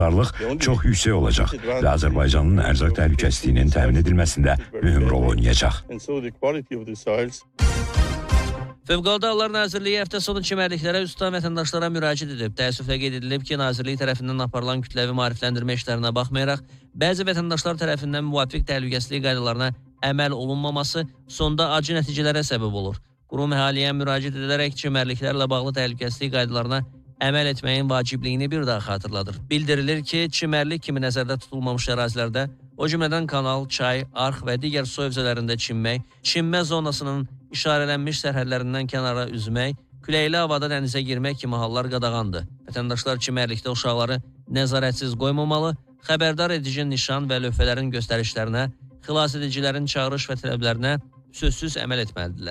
çox yüksək olacaq və Azərbaycanın ərzaq təhlükəsizliyinin təmin edilməsində mühüm rol oynayacaq. Fövqəladə Hallar Nazirliyi həftə sonu çimərliklərə üz tutan vətəndaşlara müraciət edib. Təəssüflə qeyd edilib ki, Nazirlik tərəfindən aparılan kütləvi maarifləndirmə işlərinə baxmayaraq, bəzi vətəndaşlar tərəfindən müvafiq təhlükəsizlik qaydalarına əməl olunmaması sonda acı nəticələrə səbəb olur. Qurum əhaliyə müraciət edilərək çimərliklərlə bağlı təhlükəsizlik qaydalarına əməl etməyin vacibliyini bir daha xatırladır. Bildirilir ki, çimərlik kimi nəzərdə tutulmamış ərazilərdə, o cümlədən kanal, çay, arx və digər su hövzələrində çimmək, çimmə zonasının işarələnmiş sərhədlərindən kənara üzmək, küləkli havada dənizə girmək kimi hallar qadağandır. Vətəndaşlar çimərlikdə uşaqları nəzarətsiz qoymamalı, xəbərdar edici nişan və lövhələrin göstərişlərinə, xilas edicilərin çağırış və tələblərinə sözsüz əməl etməlidirlər.